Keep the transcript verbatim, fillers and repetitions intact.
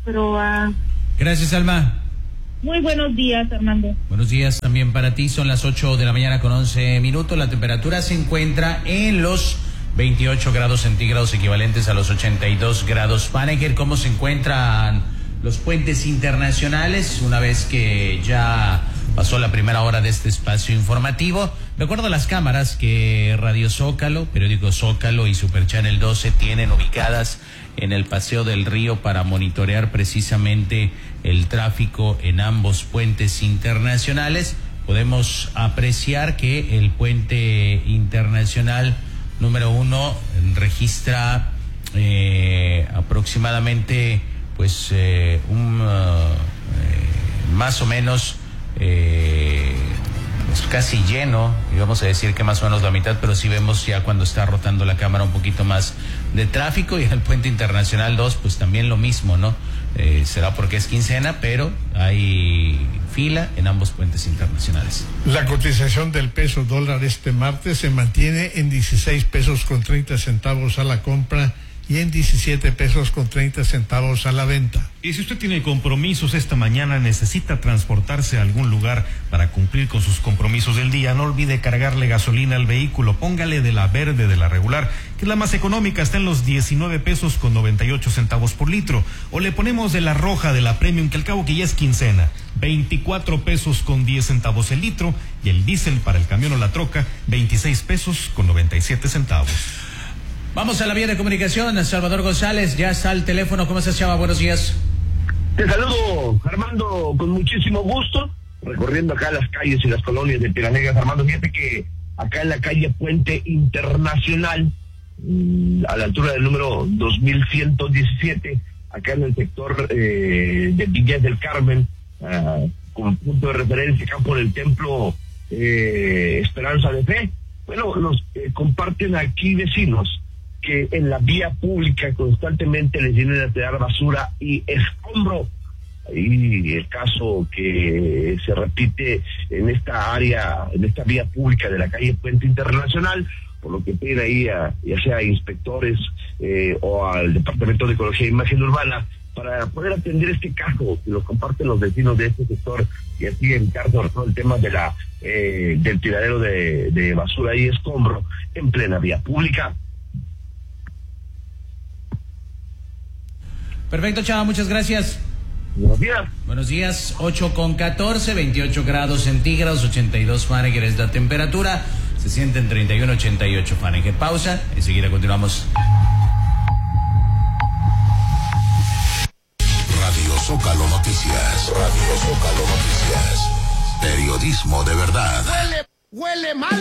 pero... Uh... Gracias, Alma. Muy buenos días, Armando. Buenos días también para ti. Son las ocho de la mañana con once minutos. La temperatura se encuentra en los veintiocho grados centígrados, equivalentes a los ochenta y dos grados Fahrenheit. ¿Cómo se encuentran los puentes internacionales una vez que ya pasó la primera hora de este espacio informativo? Recuerdo las cámaras que Radio Zócalo, Periódico Zócalo y Super Channel doce tienen ubicadas en el Paseo del Río para monitorear precisamente el tráfico en ambos puentes internacionales. Podemos apreciar que el puente internacional número uno registra eh, aproximadamente pues eh, un uh, eh, más o menos eh, pues casi lleno, y vamos a decir que más o menos la mitad, pero sí vemos ya cuando está rotando la cámara un poquito más de tráfico. Y en el puente internacional dos pues también lo mismo, ¿no? Eh, será porque es quincena, pero hay fila en ambos puentes internacionales. La cotización del peso dólar este martes se mantiene en dieciséis pesos con treinta centavos a la compra y en diecisiete pesos con treinta centavos a la venta. Y si usted tiene compromisos esta mañana, necesita transportarse a algún lugar para cumplir con sus compromisos del día, no olvide cargarle gasolina al vehículo. Póngale de la verde, de la regular, que es la más económica, está en los diecinueve pesos con noventa y ocho centavos por litro. O le ponemos de la roja, de la premium, que al cabo que ya es quincena, veinticuatro pesos con diez centavos el litro. Y el diésel para el camión o la troca, veintiséis pesos con noventa y siete centavos. Vamos a la vía de comunicación. Salvador González ya está al teléfono. ¿Cómo estás, Chava? Buenos días. Te saludo, Armando, con muchísimo gusto, recorriendo acá las calles y las colonias de Piedras Negras. Armando, fíjate que acá en la calle Puente Internacional, a la altura del número dos mil ciento diecisiete, acá en el sector eh, de Villas del Carmen, uh, como punto de referencia, campo del Templo eh, Esperanza de Fe, bueno, nos eh, comparten aquí vecinos que en la vía pública constantemente les vienen a tirar basura y escombro. Y el caso que se repite en esta área, en esta vía pública de la calle Puente Internacional, por lo que piden ahí a, ya sea a inspectores eh, o al Departamento de Ecología e Imagen Urbana para poder atender este caso que lo comparten los vecinos de este sector y aquí en caso todo el tema de la eh, del tiradero de, de basura y escombro en plena vía pública. Perfecto, Chava, muchas gracias. Buenos días. Buenos días, ocho con catorce, veintiocho grados centígrados, ochenta y dos Fahrenheit es la temperatura, se sienten treinta y uno, ochenta y ocho Fahrenheit. Pausa, enseguida continuamos. Radio Zócalo Noticias, Radio Zócalo Noticias, periodismo de verdad. Huele, huele mal.